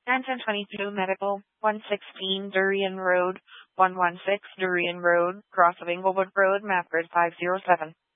1022 Medical, 116 Durian Road, 116 Durian Road, cross of Inglewood Road, map grid 507.